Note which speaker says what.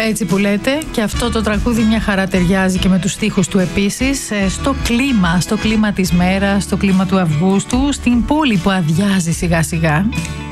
Speaker 1: Έτσι που λέτε, και αυτό το τραγούδι μια χαρά ταιριάζει και με τους στίχους του επίσης, στο κλίμα της μέρας, στο κλίμα του Αυγούστου, στην πόλη που αδειάζει σιγά σιγά.